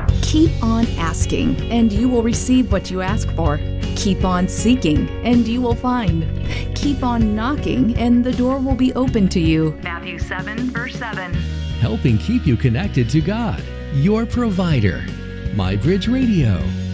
Keep on asking, and you will receive what you ask for. Keep on seeking, and you will find. Keep on knocking, and the door will be open to you. Matthew 7, verse 7. Helping keep you connected to God, your provider. MyBridge Radio.